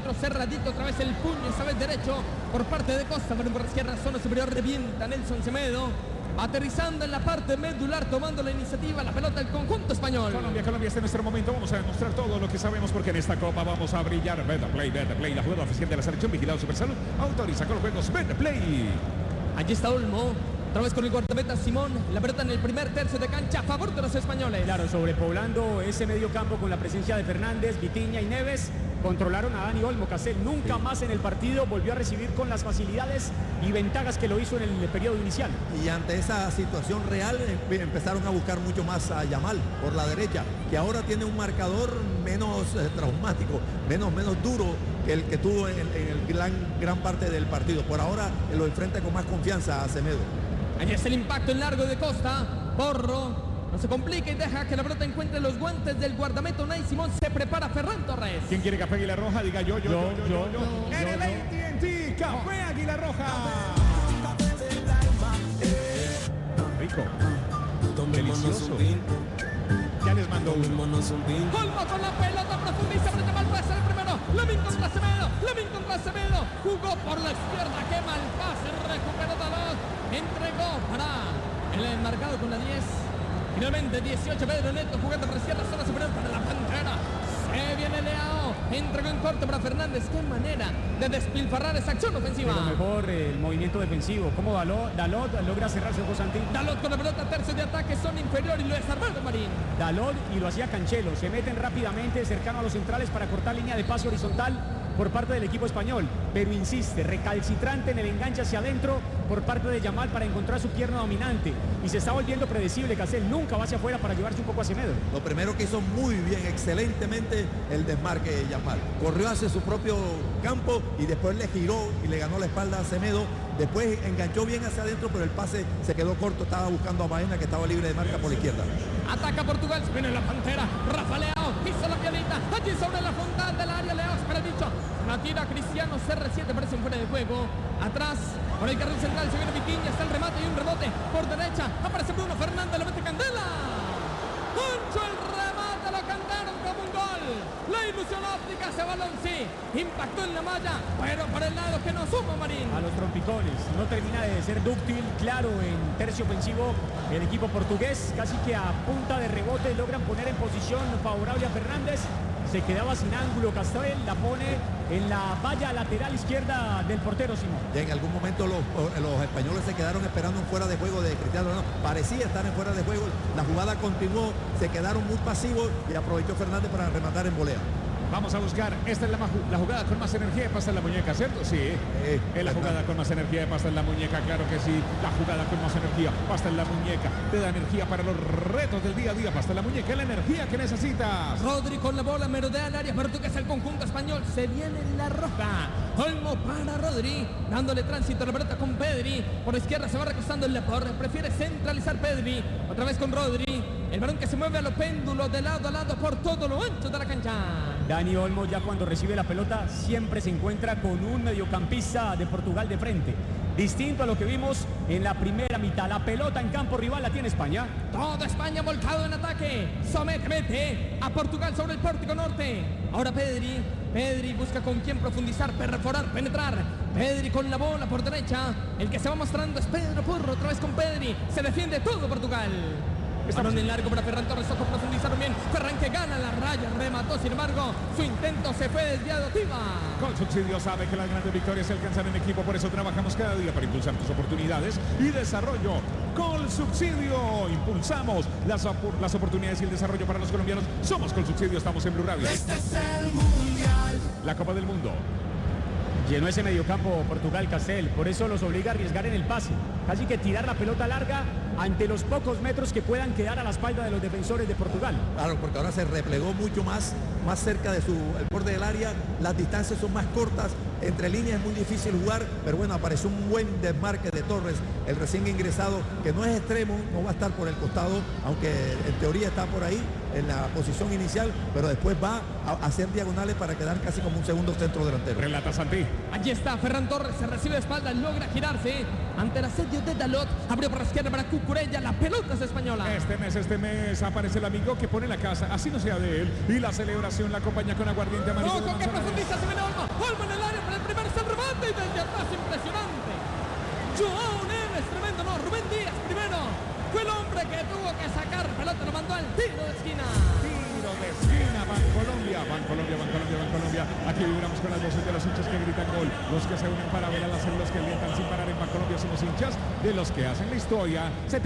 centro cerradito, otra vez el puño, esta vez derecho por parte de Costa, pero por izquierda, zona superior, revienta Nelson Semedo. Aterrizando en la parte medular, tomando la iniciativa, la pelota del conjunto español. Colombia, este es nuestro momento. Vamos a demostrar todo lo que sabemos porque en esta copa vamos a brillar. Betplay, la jugada oficial de la selección, vigilado Supersalud, autoriza con los juegos Betplay. Allí está Olmo. Otra vez con el guardameta Simón, la pelota en el primer tercio de cancha a favor de los españoles. Claro, sobrepoblando ese medio campo con la presencia de Fernández, Vitinha y Neves. Controlaron a Dani Olmo. Casel nunca más en el partido volvió a recibir con las facilidades y ventajas que lo hizo en el periodo inicial. Y ante esa situación real empezaron a buscar mucho más a Yamal por la derecha, que ahora tiene un marcador menos traumático, menos duro que el que tuvo en gran parte del partido. Por ahora lo enfrenta con más confianza a Semedo. Allí está el impacto en largo de Costa. Porro no se complica y deja que la pelota encuentre los guantes del guardameta Unai Simón. Se prepara Ferran Torres. ¿Quién quiere café Águila Roja? Diga yo. En el AT&T, café Águila Roja. Rico. Delicioso. Ya les mando uno. Olmo con la pelota, profundiza, frente mal, puede ser el primero. Lamin contra Semedo. Jugó por la izquierda, qué mal pase. Recuperó Dalot. Entregó para el enmarcado con la 10. Finalmente 18 Pedro Neto jugando por izquierda, zona superior para la Pantera. Se viene Leao, entregó en corte para Fernández. Qué manera de despilfarrar esa acción ofensiva. Pero mejor el movimiento defensivo. Como Dalot logra cerrarse José Santín. Dalot con la pelota, tercio de ataque, zona inferior y lo desarmado Marín. Dalot y lo hacía Cancelo. Se meten rápidamente cercano a los centrales para cortar línea de pase horizontal por parte del equipo español, pero insiste, recalcitrante en el enganche hacia adentro por parte de Yamal para encontrar su pierna dominante y se está volviendo predecible. Casel nunca va hacia afuera para llevarse un poco a Semedo. Lo primero que hizo muy bien, excelentemente el desmarque de Yamal. Corrió hacia su propio campo y después le giró y le ganó la espalda a Semedo. Después enganchó bien hacia adentro, pero el pase se quedó corto. Estaba buscando a Baena, que estaba libre de marca por la izquierda. Ataca Portugal, se viene la Pantera. Rafa Leao hizo la pianita. Allí sobre la frontal del área, Leao espera el bicho. La tira Cristiano, CR7 parece un fuera de juego. Atrás, por el carril central se viene Vitinha, está el remate y un rebote por derecha. Aparece Bruno Fernández, le mete Candela. Ancho el remate, lo cantaron como un gol. La ilusión óptica, ese balón sí impactó en la malla, pero por el lado que no suma Marín. A los trompicones, no termina de ser dúctil, claro, en tercio ofensivo el equipo portugués, casi que a punta de rebote logran poner en posición favorable a Fernández. Se quedaba sin ángulo Castel, la pone en la valla lateral izquierda del portero Simón. Y en algún momento los españoles se quedaron esperando un fuera de juego de Cristiano Ronaldo. Parecía estar en fuera de juego, la jugada continuó, se quedaron muy pasivos y aprovechó Fernández para rematar en volea. Vamos a buscar, esta es la jugada con más energía de pasta en la muñeca, ¿cierto? Sí, es la jugada con más energía de pasta en la muñeca, claro que sí. La jugada con más energía, pasta en la muñeca, te da energía para los retos del día a día, pasta en la muñeca, la energía que necesitas. Rodri con la bola, merodea el área, portugués el conjunto español, se viene en la roja. Olmo para Rodri, dándole tránsito a la pelota con Pedri. Por la izquierda se va recostando el Laporte, prefiere centralizar Pedri. Otra vez con Rodri, el balón que se mueve a los péndulos de lado a lado por todo lo ancho de la cancha. Dani Olmo ya cuando recibe la pelota siempre se encuentra con un mediocampista de Portugal de frente. Distinto a lo que vimos en la primera mitad. La pelota en campo rival la tiene España. Toda España volcado en ataque. Mete a Portugal sobre el pórtico norte. Ahora Pedri busca con quién profundizar, perforar, penetrar. Pedri con la bola por derecha. El que se va mostrando es Pedro Porro. Otra vez con Pedri. Se defiende todo Portugal. Balón en largo para Ferran Torres, ojos profundizaron bien. Ferran que gana la raya, remató, sin embargo, su intento se fue desviado. Con Subsidio sabe que las grandes victorias se alcanzan en equipo, por eso trabajamos cada día para impulsar tus oportunidades y desarrollo. Con Subsidio impulsamos las oportunidades y el desarrollo para los colombianos. Somos Con Subsidio, estamos en Blue Radio. Este es el Mundial. La Copa del Mundo. Llenó ese mediocampo Portugal, Castel, por eso los obliga a arriesgar en el pase. Casi que tirar la pelota larga ante los pocos metros que puedan quedar a la espalda de los defensores de Portugal. Claro, porque ahora se replegó mucho más cerca de el borde del área, las distancias son más cortas, entre líneas es muy difícil jugar, pero bueno, apareció un buen desmarque de Torres, el recién ingresado, que no es extremo, no va a estar por el costado, aunque en teoría está por ahí, en la posición inicial, pero después va a hacer diagonales para quedar casi como un segundo centro delantero. Relata Santi. Allí está Ferran Torres, se recibe de espalda, logra girarse ante el asedio de Dalot, abrió por la izquierda para Cucurella, la pelota es española. Este mes aparece el amigo que pone la casa, así no sea de él, y la celebración la acompaña con aguardiente amarillo. Ojo que profundiza, se viene Olmo, Joao Neves, tremendo, no, Rubén Díaz primero. Fue el hombre que tuvo que sacar pelota, lo mandó al tiro de esquina. Tiro de esquina, Bancolombia, Bancolombia, Bancolombia, Bancolombia. Aquí vibramos con las voces de los hinchas que gritan gol. Los que se unen para ver a las células que alientan sin parar en Bancolombia. Somos hinchas de los que hacen la historia.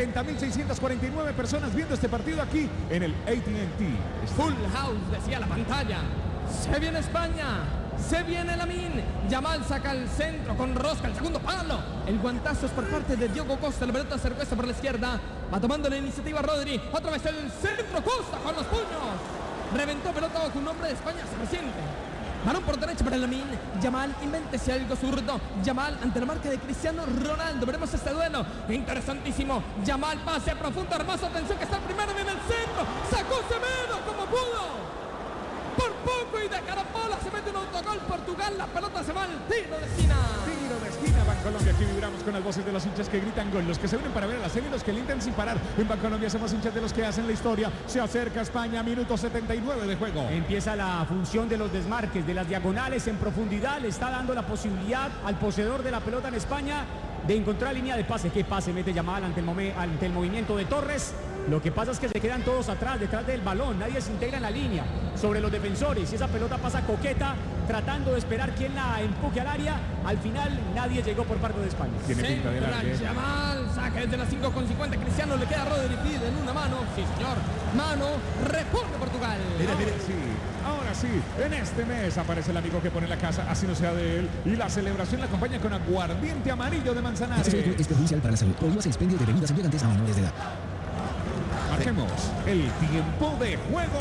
70.649 personas viendo este partido aquí en el AT&T. Full house, decía la pantalla. Se viene España. Se viene Lamine. Yamal saca el centro con rosca, el segundo palo. El guantazo es por parte de Diogo Costa. La pelota se recuesta por la izquierda. Va tomando la iniciativa Rodri. Otra vez el centro. Costa con los puños. Reventó pelota bajo un hombre de España. Se resiente. Balón por derecha para Lamine. Yamal, invéntese algo zurdo. Yamal ante la marca de Cristiano Ronaldo. Veremos este duelo. Interesantísimo. Yamal, pase profundo, hermoso. Atención que está el primero. Viene el centro. Sacó Semedo como pudo. Por poco y de carapola se mete un autogol Portugal. La pelota se va al tiro de esquina. Tiro de esquina, Bancolombia. Aquí vibramos con las voces de los hinchas que gritan gol. Los que se unen para ver a la serie y los que alientan sin parar. En Bancolombia somos hinchas de los que hacen la historia. Se acerca España, minuto 79 de juego. Empieza la función de los desmarques, de las diagonales en profundidad. Le está dando la posibilidad al poseedor de la pelota en España de encontrar línea de pase. ¿Qué pase mete Yamal ante el movimiento de Torres? Lo que pasa es que se quedan todos atrás, detrás del balón. Nadie se integra en la línea sobre los defensores. Y esa pelota pasa coqueta, tratando de esperar quién la empuje al área. Al final nadie llegó por parte de España. Tiene pinta de largue. Yamal, saca desde las 5:50. Cristiano le queda a Rodri, pide en una mano. Sí, señor. Mano, responde Portugal. Ahora sí, en este mes aparece el amigo que pone la casa, así no sea de él. Y la celebración la acompaña con aguardiente amarillo de Manzanares. Es perjudicial para la salud. Prohíbas el expendio de bebidas embriagantes a menores de edad. Marquemos el tiempo de juego.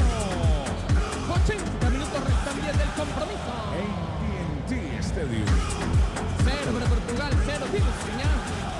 80 minutos restan 10 del compromiso. AT&T Stadium. 0 para Portugal, 0 tiene señal.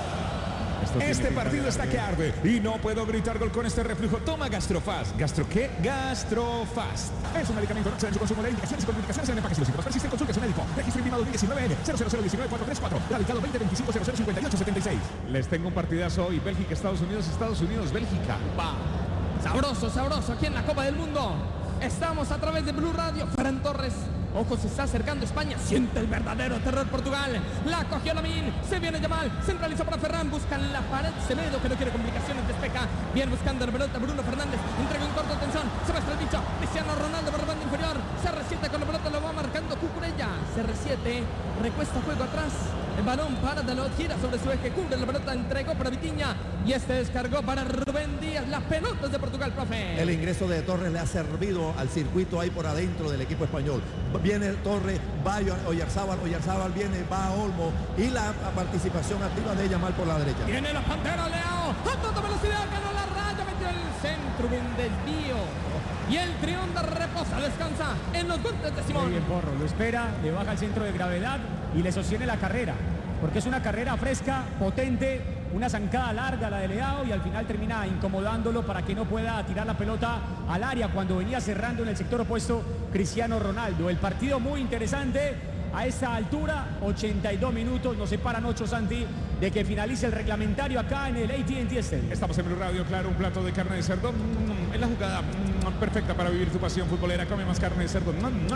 Este partido está que arde y no puedo gritar gol con este reflujo. Toma Gastrofast. ¿Gastro qué? Gastrofast. Es un medicamento no excede en su consumo de indicaciones y contraindicaciones en empaques. Si los síntomas persisten, consulte a su médico. Registro INVIMA 2019N 00019-434. Radicado 2025-0058-76. Les tengo un partidazo hoy. Bélgica, Estados Unidos, Bélgica. Va. Sabroso, sabroso. Aquí en la Copa del Mundo. Estamos a través de Blue Radio. Ferran Torres. Ojo, se está acercando España. Siente el verdadero terror Portugal. La cogió Lamine. Se viene Yamal. Centraliza para Ferran. Buscan la pared. Semedo que no quiere complicaciones. Despeja. Bien buscando la pelota. Bruno Fernández. Entrega un corto. Atención. Se va hasta el bicho. Cristiano Ronaldo por la banda inferior. CR7 con la pelota. Lo va marcando Cucurella. CR7. Recuesta juego atrás. El balón para Dalot. Gira sobre su eje. Cubre la pelota. Entregó para Vitinha. Y este descargó para Rubén Díaz. Las pelotas de Portugal, profe. El ingreso de Torres le ha servido al circuito ahí por adentro del equipo español. Viene Torres, va Oyarzábal viene, va Olmo y la participación activa de Yamal por la derecha. Viene la Pantera, Leao, a toda velocidad, ganó la raya, metió el centro, un desvío. Y el Trión de reposa, descansa en los guantes de Simón. Muy bien, Porro, lo espera, le baja el centro de gravedad y le sostiene la carrera. Porque es una carrera fresca, potente, una zancada larga la de Leao y al final termina incomodándolo para que no pueda tirar la pelota al área cuando venía cerrando en el sector opuesto Cristiano Ronaldo. El partido muy interesante a esta altura, 82 minutos, nos separan 8, Santi, de que finalice el reglamentario acá en el AT&T Stadium. Estamos en Blue Radio, claro, un plato de carne de cerdo. Es la jugada perfecta para vivir tu pasión futbolera. Come más carne de cerdo,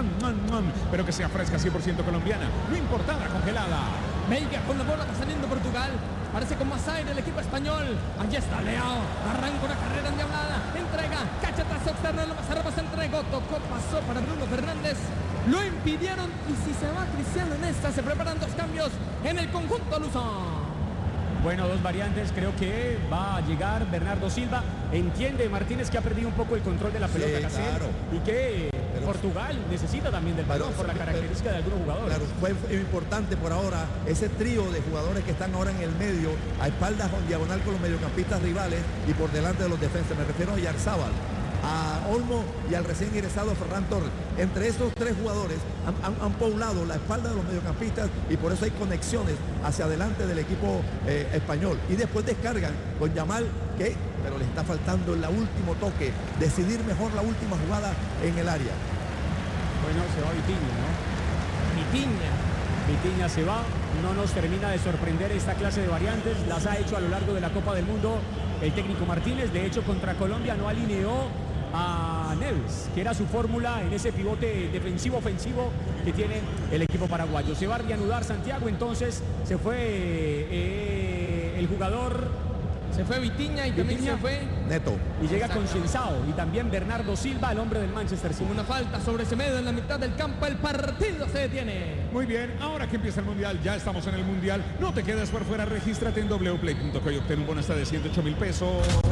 pero que sea fresca, 100% colombiana, no importada, congelada. Veiga con la bola, va saliendo Portugal. Parece con más aire el equipo español. Allí está Leao. Arranca una carrera endiablada. Entrega. Cachetazo externo. Lo más arriba se entregó. Tocó. Pasó para Bruno Fernández. Lo impidieron. Y si se va Cristiano en esta, se preparan dos cambios en el conjunto luso. Bueno, dos variantes, creo que va a llegar Bernardo Silva. Entiende Martínez que ha perdido un poco el control de la pelota, claro. Y que Portugal necesita también del balón por la característica de algunos jugadores. Claro, fue importante por ahora ese trío de jugadores que están ahora en el medio, a espaldas o en diagonal con los mediocampistas rivales y por delante de los defensas. Me refiero a Oyarzábal, a Olmo y al recién ingresado Ferran Torres. Entre esos tres jugadores han poblado la espalda de los mediocampistas y por eso hay conexiones hacia adelante del equipo español. Y después descargan con Yamal, pero le está faltando el último toque, decidir mejor la última jugada en el área. Bueno, se va Vitinha, ¿no? Vitinha se va, no nos termina de sorprender esta clase de variantes, las ha hecho a lo largo de la Copa del Mundo el técnico Martínez. De hecho, contra Colombia no alineó a Neves, que era su fórmula en ese pivote defensivo-ofensivo que tiene el equipo paraguayo. Se va a reanudar Santiago, entonces se fue el jugador Se fue Vitinha y también Vitinha. se fue Neto. y llega Exacto. Consensao y también Bernardo Silva, el hombre del Manchester City. con una falta sobre Semedo en la mitad del campo. El partido se detiene. Muy bien, ahora que empieza el Mundial, ya estamos en el Mundial. No te quedes por fuera, regístrate en wplay.co y obtén un bono hasta de 108.000 pesos.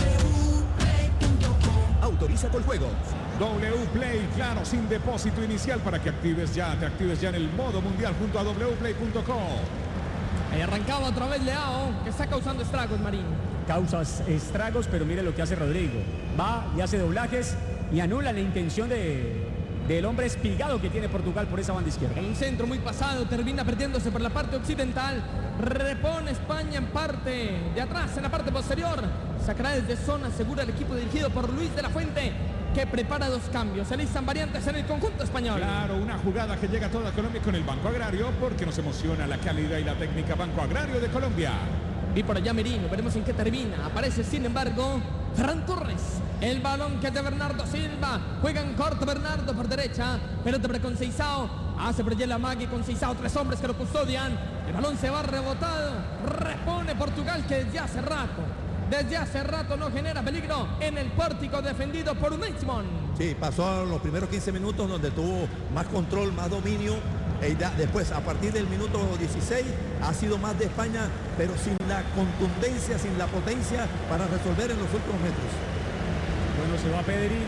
Autoriza con juegos. Wplay, claro, sin depósito inicial para que te actives ya en el modo Mundial junto a wplay.co. Ahí arrancaba otra vez Leao, que está causando estragos, Marín. Causas estragos, pero mire lo que hace Rodrigo. Va y hace doblajes y anula la intención del hombre espigado que tiene Portugal por esa banda izquierda. Un centro muy pasado, termina perdiéndose por la parte occidental. Repone España en parte de atrás, en la parte posterior. Sacará desde zona segura el equipo dirigido por Luis de la Fuente, que prepara dos cambios. Se alistan variantes en el conjunto español. Claro, una jugada que llega a toda Colombia con el Banco Agrario porque nos emociona la calidad y la técnica Banco Agrario de Colombia. Y por allá Merino, veremos en qué termina. Aparece, sin embargo, Ferran Torres. El balón que es de Bernardo Silva. Juega en corto Bernardo por derecha. Pelota para Conceição. Hace por allá la magia Conceição. Tres hombres que lo custodian. El balón se va rebotado. Repone Portugal, que desde hace rato no genera peligro en el pórtico defendido por Unai-Simón. Sí, pasó los primeros 15 minutos donde tuvo más control, más dominio. Después, a partir del minuto 16, ha sido más de España, pero sin la contundencia, sin la potencia para resolver en los últimos metros. Bueno, se va Pedri.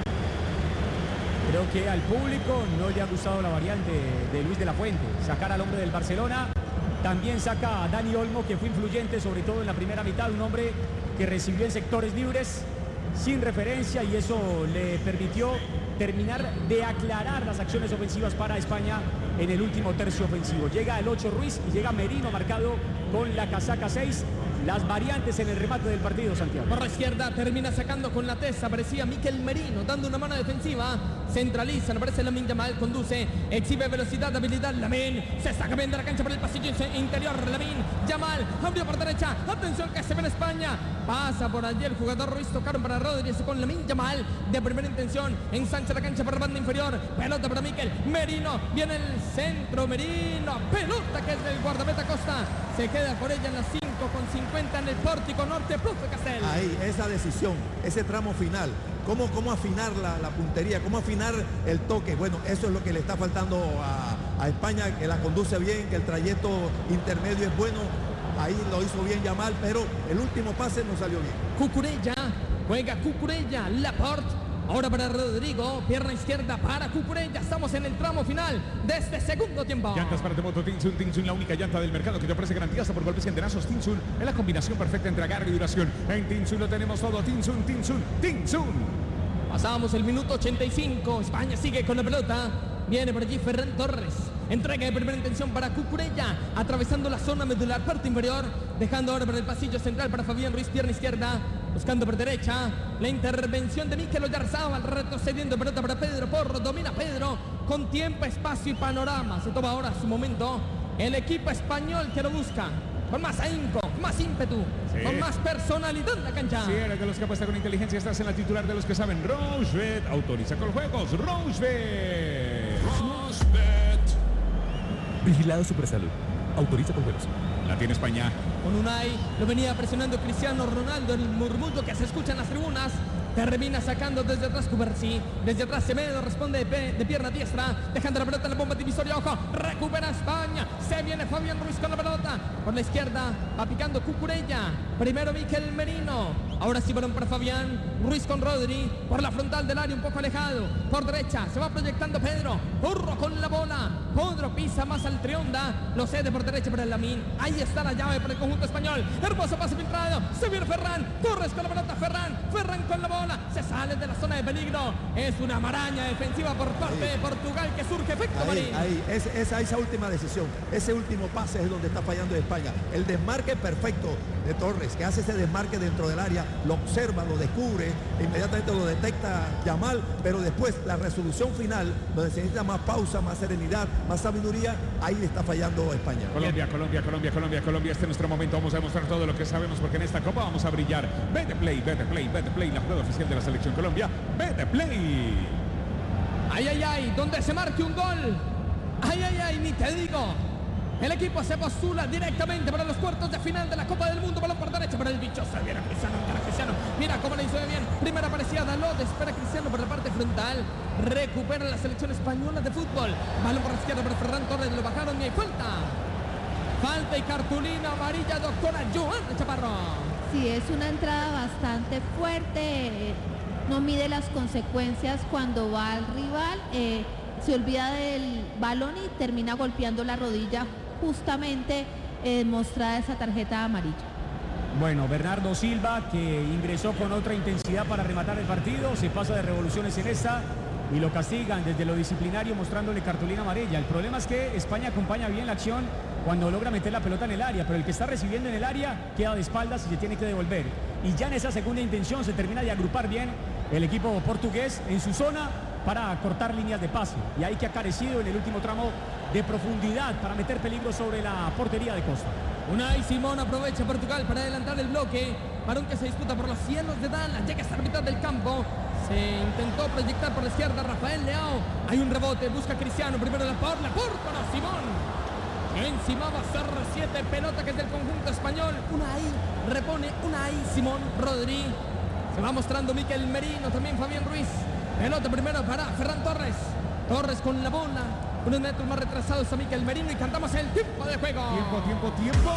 Creo que al público no le ha gustado la variante de Luis de la Fuente. Sacar al hombre del Barcelona. También saca a Dani Olmo, que fue influyente, sobre todo en la primera mitad. Un hombre que recibió en sectores libres, sin referencia, y eso le permitió terminar de aclarar las acciones ofensivas para España en el último tercio ofensivo. Llega el 8 Ruiz y llega Merino marcado con la casaca 6. Las variantes en el remate del partido, Santiago. Por la izquierda termina sacando con la tesa. Aparecía Mikel Merino dando una mano defensiva. Centraliza, aparece Lamine Yamal, conduce, exhibe velocidad, habilidad. Lamine se saca bien de la cancha por el pasillo interior. Lamine Yamal abrió por derecha. Atención que se ve en España. Pasa por allí el jugador Ruiz. Tocaron para Rodríguez con Lamine Yamal de primera intención. Ensancha la cancha por la banda inferior. Pelota para Mikel Merino. Viene el centro. Merino. Pelota que es del guardameta Costa. Se queda por ella en las 5:50 en el pórtico norte. Profe Castel. Ahí, esa decisión, ese tramo final. ¿Cómo afinar la puntería? ¿Cómo afinar el toque? Bueno, eso es lo que le está faltando a España, que la conduce bien, que el trayecto intermedio es bueno. Ahí lo hizo bien Yamal, pero el último pase no salió bien. Cucurella, juega Cucurella, Laporte, ahora para Rodrigo, pierna izquierda para Cucurella. Estamos en el tramo final de este segundo tiempo. Llantas para Temoto Tinsun, la única llanta del mercado que te ofrece garantía hasta por golpes y antenazos. Tinsun es la combinación perfecta entre agarre y duración. En Tinsun lo tenemos todo. Tinsun. Pasamos el minuto 85, España sigue con la pelota. Viene por allí Ferran Torres. Entrega de primera intención para Cucurella, atravesando la zona medular, parte inferior, dejando ahora por el pasillo central para Fabián Ruiz, pierna izquierda, buscando por derecha. La intervención de Mikel Oyarzabal, retrocediendo pelota para Pedro Porro, domina Pedro con tiempo, espacio y panorama. Se toma ahora su momento el equipo español que lo busca con más ahínco, más ímpetu, Sí. con más personalidad en la cancha. Si eres de los que apuesta con inteligencia, estás en la titular de los que saben. Rochebet autoriza con juegos. Rochebet. Vigilado Supersalud. Autoriza con juegos. La tiene España. Con Unai lo venía presionando Cristiano Ronaldo, el murmullo que se escucha en las tribunas. Termina sacando desde atrás Cubarsí. Desde atrás Semedo responde de pierna diestra, dejando la pelota en la bomba divisoria. Ojo, recupera España. Se viene Fabián Ruiz con la pelota. Por la izquierda va picando Cucurella. Primero Mikel Merino. Ahora sí balón para Fabián Ruiz con Rodri. Por la frontal del área, un poco alejado. Por derecha se va proyectando Pedro. Porro con la bola. Pedro pisa más al Trionda. Lo cede por derecha para el Lamine. Ahí está la llave para el conjunto español. Hermoso pase filtrado. Se viene Ferran. Torres con la pelota. Ferran con la bola. Se sale de la zona de peligro. Es una maraña defensiva por parte de Portugal que surge efecto Marín. Esa última decisión, ese último pase es donde está fallando España. El desmarque perfecto de Torres, que hace ese desmarque dentro del área, lo observa, lo descubre, inmediatamente lo detecta Yamal, pero después la resolución final, donde se necesita más pausa, más serenidad, más sabiduría, ahí le está fallando España. Colombia. Este es nuestro momento. Vamos a demostrar todo lo que sabemos porque en esta Copa vamos a brillar. Betplay, la jugada oficial de la Selección Colombia. Betplay. Ay, donde se marque un gol. Ay, ni te digo. El equipo se postula directamente para los cuartos de final de la Copa del Mundo. Balón por derecha para el bicho. Se viene Cristiano. Mira cómo le hizo bien. Primera aparecida Dalot. Espera Cristiano por la parte frontal. Recupera la selección española de fútbol. Balón por la izquierda para Ferran Torres. Lo bajaron y hay falta. Falta y cartulina amarilla, doctora Joana Chaparro. Sí, es una entrada bastante fuerte. No mide las consecuencias cuando va al rival. Se olvida del balón y termina golpeando la rodilla, justamente mostrada esa tarjeta amarilla. Bueno, Bernardo Silva, que ingresó con otra intensidad para rematar el partido, se pasa de revoluciones en esta y lo castigan desde lo disciplinario mostrándole cartulina amarilla. El problema es que España acompaña bien la acción cuando logra meter la pelota en el área, pero el que está recibiendo en el área queda de espaldas y se tiene que devolver. Y ya en esa segunda intención se termina de agrupar bien el equipo portugués en su zona para cortar líneas de pase. Y ahí que ha carecido en el último tramo de profundidad para meter peligro sobre la portería de Costa. Unai Simón aprovecha Portugal para adelantar el bloque. Balón que se disputa por los cielos de Dallas. Llega hasta la mitad del campo. Se intentó proyectar por la izquierda Rafael Leao. Hay un rebote. Busca Cristiano. Primero la para Simón. Encima va CR7. Pelota que es del conjunto español. Repone Unai Simón. Rodri. Se va mostrando Mikel Merino. También Fabián Ruiz. Pelota primero para Ferran Torres. Torres con la bola. Unos metros más retrasados a Mikel Merino y cantamos el tiempo de juego. Tiempo.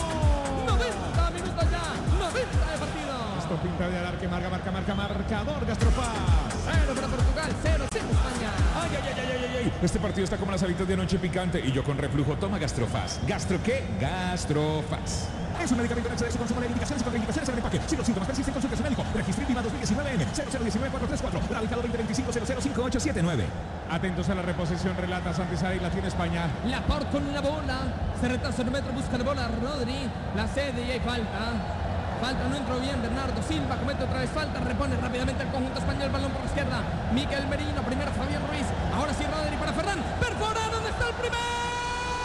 90 minutos ya. 90 de partido. Esto pinta de alar que marcador Gastrofaz. 0 para Portugal, 0 España. Ay. Este partido está como las alitas de anoche picante y yo con reflujo. Toma Gastrofaz. ¿Gastro qué? Gastrofaz. Es un medicamento en exceso de consumo de indicaciones y contraindicaciones en el empaque. Si los síntomas persisten, consulte a su médico. Registro INVIMA 2019N 0019-434. Radicado 2025-005879. Atentos a la reposición, relata Santizar y la tiene España. Laporte con la bola. Se retrasa el metro, busca la bola Rodri. La cede y hay falta. Falta, no entró bien Bernardo Silva. Comete otra vez falta. Repone rápidamente el conjunto español. Balón por la izquierda. Mikel Merino. Primero Fabián